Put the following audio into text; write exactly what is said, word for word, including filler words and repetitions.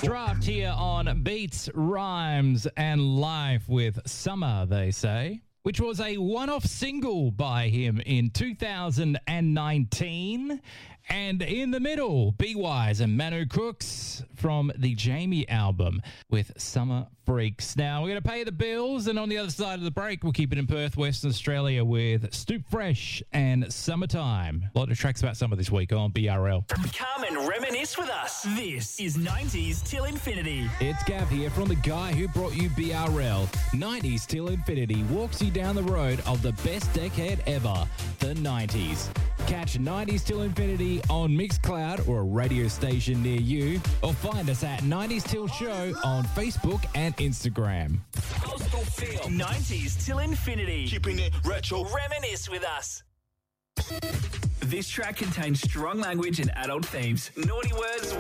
Draft here on Beats, Rhymes and Life with Summer, they say, which was a one-off single by him in two thousand nineteen. And in the middle, B Wise and Manu Crooks from the Jamie album with Summer Freaks. Now, we're going to pay the bills, and on the other side of the break, we'll keep it in Perth, Western Australia with Stoop Fresh and Summertime. A lot of tracks about summer this week on B R L. Come and reminisce with us. This is nineties Till Infinity. It's Gav here from the guy who brought you B R L. nineties Till Infinity walks you down the road of the best decade ever, the nineties. Catch nineties Till Infinity on Mixcloud or a radio station near you, or find us at nineties Till Show on Facebook and Instagram. Coastal Feel. nineties Till Infinity. Keeping it retro. Reminisce with us. This track contains strong language and adult themes. Naughty words